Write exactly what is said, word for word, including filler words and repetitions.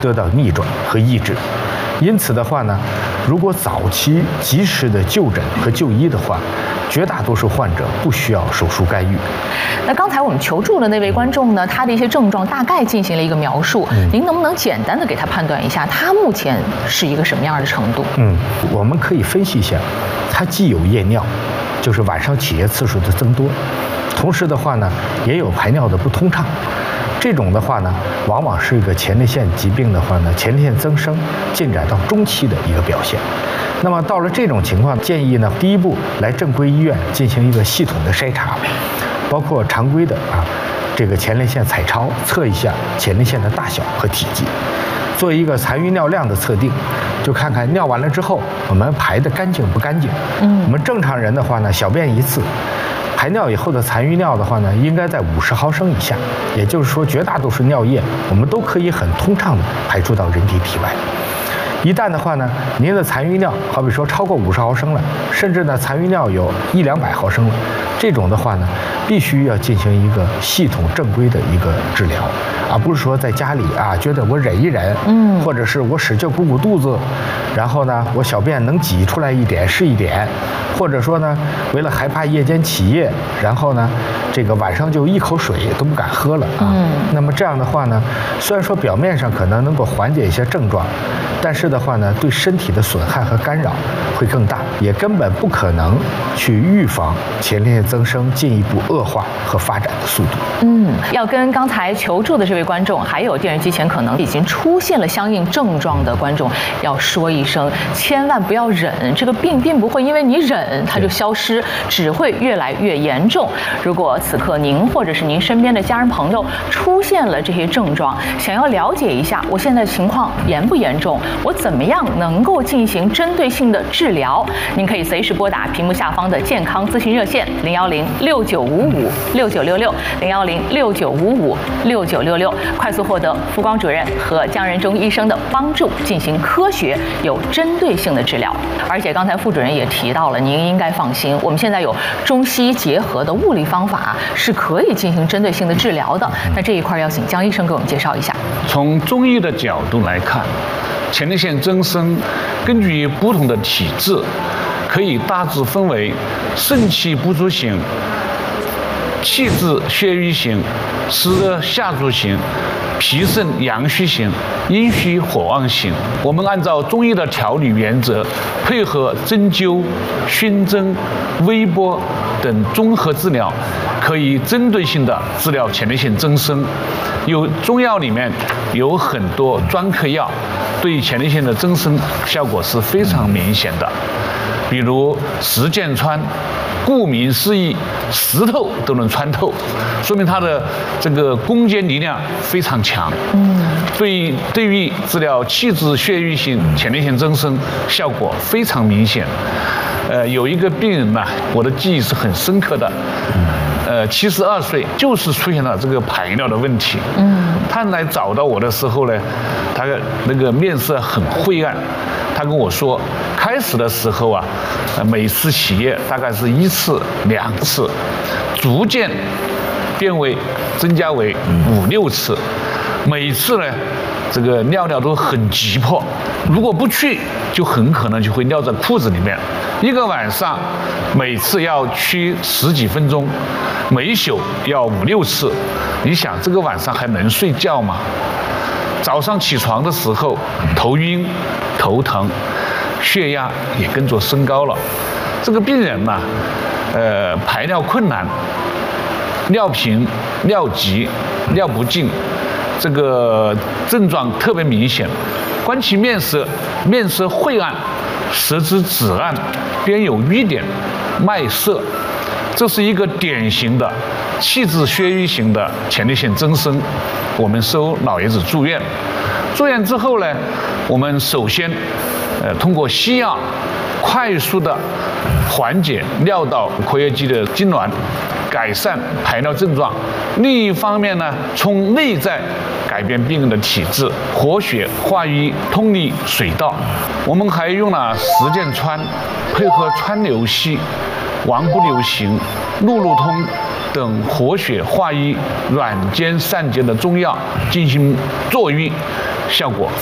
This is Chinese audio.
得到逆转和抑制。因此的话呢，如果早期及时的就诊和就医的话，绝大多数患者不需要手术干预。 那刚才我们求助的那位观众呢，他的一些症状大概进行了一个描述，嗯、您能不能简单的给他判断一下，他目前是一个什么样的程度？ 嗯，我们可以分析一下，他既有夜尿，就是晚上起夜次数的增多，同时的话呢，也有排尿的不通畅。这种的话呢，往往是一个前列腺疾病的话呢，前列腺增生进展到中期的一个表现。那么到了这种情况，建议呢，第一步来正规医院进行一个系统的筛查，包括常规的啊，这个前列腺彩超，测一下前列腺的大小和体积，做一个残余尿量的测定，就看看尿完了之后我们排的干净不干净。嗯，我们正常人的话呢，小便一次。排尿以后的残余尿的话呢，应该在五十毫升以下，也就是说，绝大多数尿液我们都可以很通畅的排出到人体体外。一旦的话呢，您的残余尿，好比说超过五十毫升了，甚至呢残余尿有一两百毫升了，这种的话呢，必须要进行一个系统正规的一个治疗，而不是说在家里啊觉得我忍一忍，嗯，或者是我使劲鼓鼓肚子，然后呢我小便能挤出来一点是一点。或者说呢，为了害怕夜间起夜，然后呢，这个晚上就一口水都不敢喝了啊。嗯。那么这样的话呢，虽然说表面上可能能够缓解一些症状，但是的话呢，对身体的损害和干扰会更大，也根本不可能去预防前列腺增生进一步恶化和发展的速度。 嗯，要跟刚才求助的这位观众，还有电视机前可能已经出现了相应症状的观众，要说一声，千万不要忍，这个病并不会因为你忍它就消失，只会越来越严重。如果此刻您或者是您身边的家人朋友出现了这些症状，想要了解一下我现在情况严不严重，我怎么样能够进行针对性的治疗，您可以随时拨打屏幕下方的健康咨询热线零幺零六九五五六九六六零幺零六九五五六九六六，快速获得傅光主任和姜仁忠医生的帮助，进行科学有针对性的治疗。而且刚才傅主任也提到了，您应该放心，我们现在有中西医结合的物理方法，是可以进行针对性的治疗的。那这一块要请姜医生给我们介绍一下。 从中医的角度来看，前列腺增生根据不同的体质，可以大致分为肾气不足型、气滞血瘀型、湿热下注型、脾肾阳虚型、阴虚火旺型。我们按照中医的调理原则，配合针灸、熏蒸、微波等综合治疗，可以针对性的治疗前列腺增生。有中药里面有很多专科药，对前列腺的增生效果是非常明显的，比如石剑穿。顾名思义，石头都能穿透，说明它的这个攻坚力量非常强。嗯，对，对于治疗气滞血瘀型前列腺增生效果非常明显。呃，有一个病人呢，我的记忆是很深刻的。呃，七十二岁，就是出现了这个排尿的问题。嗯，他来找到我的时候呢，他那个面色很灰暗。他跟我说，开始的时候啊，每次起夜大概是一次两次，逐渐变为增加为五六次，每次呢，这个尿尿都很急迫，如果不去，就很可能就会尿在裤子里面。一个晚上，每次要去十几分钟，每一宿要五六次，你想这个晚上还能睡觉吗？早上起床的时候，头晕、头疼，血压也跟着升高了。这个病人呢，呃，排尿困难，尿频、尿急、尿不尽，这个症状特别明显。观其面色，面色晦暗，舌质紫暗，边有瘀点，脉涩，这是一个典型的气滞血瘀型的前列腺增生。我们收老爷子住院，住院之后呢，我们首先，呃，通过西药快速的缓解尿道括约肌的痉挛，改善排尿症状。另一方面呢，从内在改变病人的体质，活血化瘀，通利水道。我们还用了石剑穿，配合川流系、王不留行、路路通等活血化瘀、软坚散结的中药进行坐瘀， 效果。